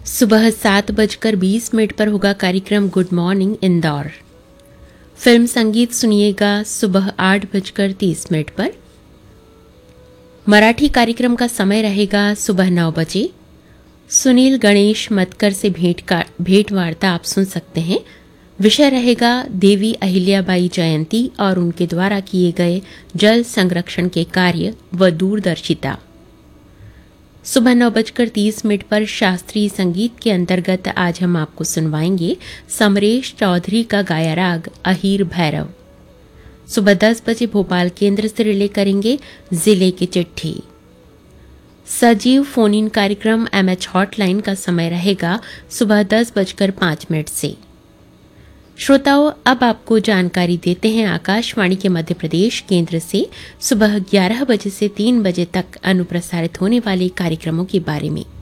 सुबह 7:20 पर होगा कार्यक्रम गुड मॉर्निंग इंदौर। फिल्म संगीत सुनिएगा सुबह 8:30 पर। मराठी कार्यक्रम का समय रहेगा सुबह 9 बजे। सुनील गणेश मतकर से भेंट वार्ता आप सुन सकते हैं। विषय रहेगा देवी अहिल्याबाई जयंती और उनके द्वारा किए गए जल संरक्षण के कार्य व दूरदर्शिता। सुबह 9:30 पर शास्त्रीय संगीत के अंतर्गत आज हम आपको सुनवाएंगे समरेश चौधरी का गाया राग अहीर भैरव। सुबह 10 बजे भोपाल केंद्र से रिले करेंगे जिले की चिट्ठी। सजीव फोन इन कार्यक्रम एमएच हॉटलाइन का समय रहेगा सुबह 10:05 से। श्रोताओं, अब आपको जानकारी देते हैं आकाशवाणी के मध्य प्रदेश केंद्र से सुबह 11 बजे से 3 बजे तक अनुप्रसारित होने वाले कार्यक्रमों के बारे में।